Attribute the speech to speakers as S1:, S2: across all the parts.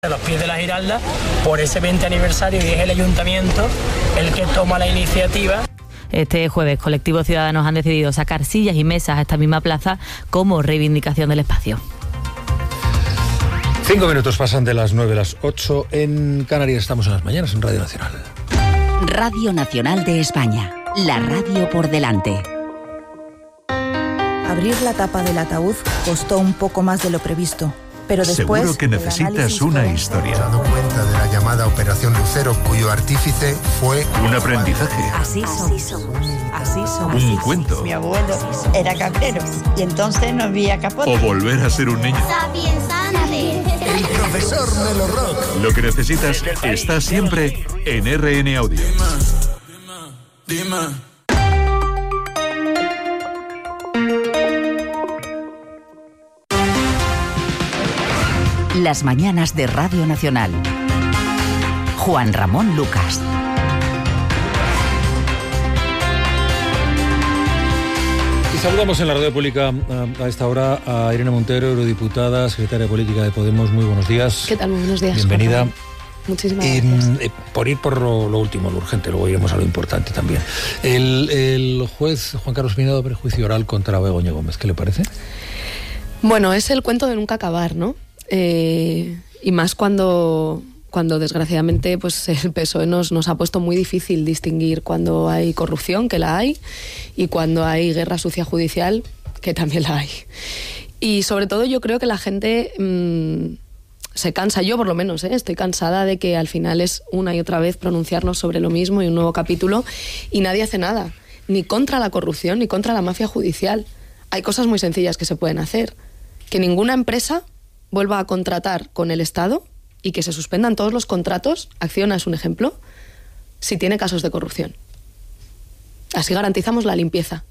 S1: A los pies de la Giralda por ese 20 aniversario y es el ayuntamiento el que toma la iniciativa.
S2: Este jueves, colectivos ciudadanos han decidido sacar sillas y mesas a esta misma plaza como reivindicación del espacio.
S3: 5 minutos pasan de las 9 a las 8 en Canarias. Estamos en las mañanas en Radio Nacional.
S4: Radio Nacional de España, la radio por delante.
S5: Abrir la tapa del ataúd costó un poco más de lo previsto, pero después...
S6: Seguro que necesitas una historia.
S7: Dado cuenta de la llamada Operación Lucero, cuyo artífice fue...
S6: Un aprendizaje.
S4: Así somos. Así somos.
S6: Un cuento.
S8: Mi abuelo era cabrero y entonces no había capote.
S6: O volver a ser un niño.
S7: El profesor Melo Rock.
S6: Lo que necesitas está siempre en RN Audio.
S7: Dime.
S4: Las mañanas de Radio Nacional. Juan Ramón Lucas.
S3: Y saludamos en la radio pública a esta hora a Irene Montero, eurodiputada, secretaria política de Podemos. Muy buenos días.
S9: ¿Qué tal? Muy buenos días.
S3: Bienvenida.
S9: Muchísimas gracias.
S3: Por ir por lo último, lo urgente, luego iremos a lo importante también. El juez Juan Carlos Pinado abre juicio oral contra Begoña Gómez. ¿Qué le parece?
S9: Bueno, es el cuento de nunca acabar, ¿no? Y más cuando desgraciadamente pues el PSOE nos ha puesto muy difícil distinguir cuando hay corrupción, que la hay, y cuando hay guerra sucia judicial, que también la hay. Y sobre todo yo creo que la gente se cansa, yo por lo menos, estoy cansada de que al final es una y otra vez pronunciarnos sobre lo mismo y un nuevo capítulo, y nadie hace nada, ni contra la corrupción, ni contra la mafia judicial. Hay cosas muy sencillas que se pueden hacer. Que ninguna empresa vuelva a contratar con el Estado y que se suspendan todos los contratos, Acciona es un ejemplo, si tiene casos de corrupción. Así garantizamos la limpieza.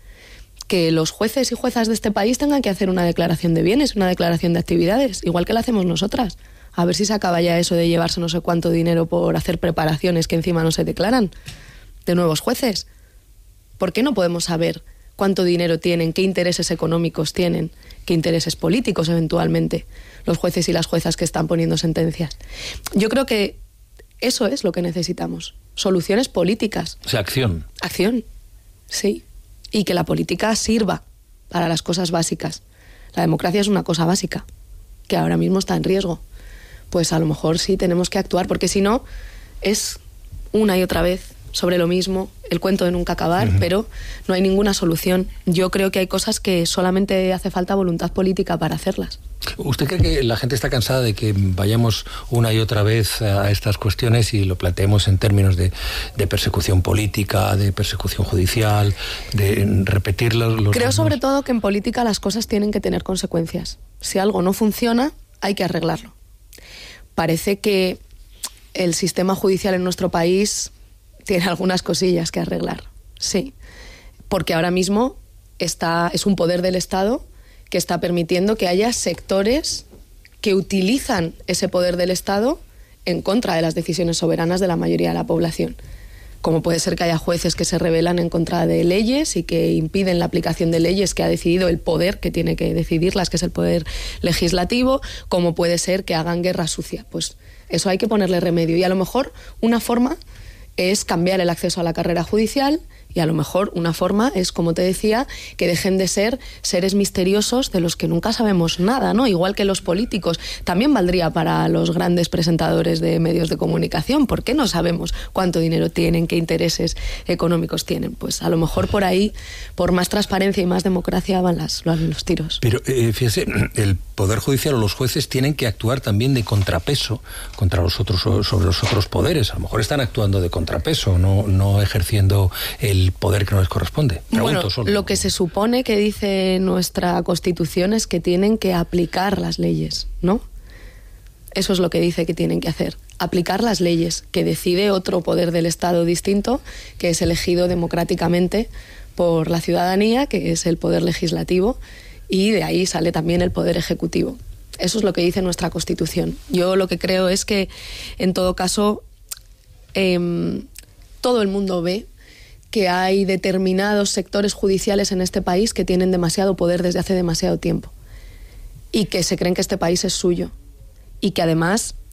S9: Que los jueces y juezas de este país tengan que hacer una declaración de bienes, una declaración de actividades, igual que la hacemos nosotras. A ver si se acaba ya eso de llevarse no sé cuánto dinero por hacer preparaciones que encima no se declaran de nuevos jueces. ¿Por qué no podemos saber cuánto dinero tienen, qué intereses económicos tienen, qué intereses políticos eventualmente los jueces y las juezas que están poniendo sentencias? Yo creo que eso es lo que necesitamos, soluciones políticas.
S3: O sea, acción.
S9: Acción, sí. Y que la política sirva para las cosas básicas. La democracia es una cosa básica, que ahora mismo está en riesgo. Pues a lo mejor sí tenemos que actuar, porque si no, es una y otra vez sobre lo mismo, el cuento de nunca acabar, pero no hay ninguna solución. Yo creo que hay cosas que solamente hace falta voluntad política para hacerlas.
S3: ¿Usted cree que la gente está cansada de que vayamos una y otra vez a estas cuestiones y lo planteemos en términos de persecución política, de persecución judicial, de repetir los
S9: Creo sobre todo que en política las cosas tienen que tener consecuencias. Si algo no funciona, hay que arreglarlo. Parece que el sistema judicial en nuestro país tiene algunas cosillas que arreglar, sí. Porque ahora mismo es un poder del Estado que está permitiendo que haya sectores que utilizan ese poder del Estado en contra de las decisiones soberanas de la mayoría de la población. Como puede ser que haya jueces que se rebelan en contra de leyes y que impiden la aplicación de leyes que ha decidido el poder que tiene que decidirlas, que es el poder legislativo, como puede ser que hagan guerra sucia. Pues eso hay que ponerle remedio. Y a lo mejor una forma es cambiar el acceso a la carrera judicial, y a lo mejor una forma es, como te decía, que dejen de ser seres misteriosos de los que nunca sabemos nada, ¿no? Igual que los políticos. También valdría para los grandes presentadores de medios de comunicación. ¿Por qué no sabemos cuánto dinero tienen, qué intereses económicos tienen? Pues a lo mejor por ahí, por más transparencia y más democracia van los tiros.
S3: Pero fíjese, el Poder Judicial o los jueces tienen que actuar también de contrapeso contra sobre los otros poderes. A lo mejor están actuando de contrapeso, no ejerciendo el poder que no les corresponde.
S9: Bueno, lo que se supone que dice nuestra Constitución es que tienen que aplicar las leyes, ¿no? Eso es lo que dice que tienen que hacer. Aplicar las leyes que decide otro poder del Estado distinto, que es elegido democráticamente por la ciudadanía, que es el poder legislativo, y de ahí sale también el poder ejecutivo. Eso es lo que dice nuestra Constitución. Yo lo que creo es que, en todo caso, todo el mundo ve que hay determinados sectores judiciales en este país que tienen demasiado poder desde hace demasiado tiempo y que se creen que este país es suyo y que además